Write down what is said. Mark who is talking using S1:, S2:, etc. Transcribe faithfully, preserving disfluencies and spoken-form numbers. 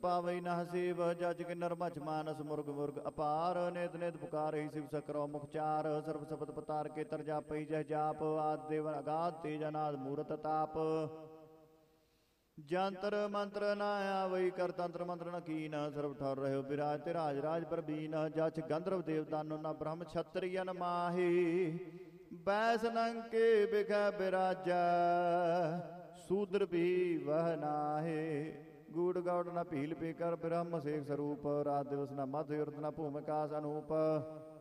S1: ਪਾਵਈ ਨਾ ਹਸੀਬ ਜਜ ਕਿਨਰ ਮਛ ਮਾਨਸ ਮੁਰਗ ਮੁਰਗ ਅਪਾਰ ਨੇਤ ਨੇਤ ਪੁਕਾਰਈ ਸਿਵ ਸਕਰੋ ਮੁਖਚਾਰ ਸਰਬ ਸਬਦ ਪਤਾਰ ਕੇ ਤਰ ਜਾਪਈ ਜਹ ਜਾਪ ਆਦ ਦੇਵਨ ਅਗਾਧ ਤੇਜ ਅਨਾਦ ਮੂਰਤ ਤਾਪ ਜੰਤਰ ਮੰਤਰ ਨਾ ਆਵਈ ਕਰ ਤੰਤਰ ਮੰਤਰ ਨ ਕੀਨ ਸਰਬ ਠੌਰ ਰਹਿਓ ਬਿਰਾਜ ਤੇ ਰਾਜ ਰਾਜ ਪ੍ਰਬੀਨ ਜਚ ਗੰਧਰਵ ਦੇਵਤਾਨੋ ਨ ਬ੍ਰਹਮ ਛਤਰੀਅਨ ਮਾਹੀ ਬੈਸ ਨੰਕੇ ਬਿਖੈ ਬਿਰਾਜੈ ਸੂਦਰ ਵੀ ਵਹ ਨਾਹੇ ਗੂੜ ਗੌੜ ਨ ਭੀਲ ਪੀ ਕਰ ਬ੍ਰਹਮ ਸੇਖ ਸਰੂਪ ਰਾਤ ਦਿਵਸ ਨ ਮਧ ਯੁਰਤ ਨ ਭੂਮਿਕਾਸ ਅਨੂਪ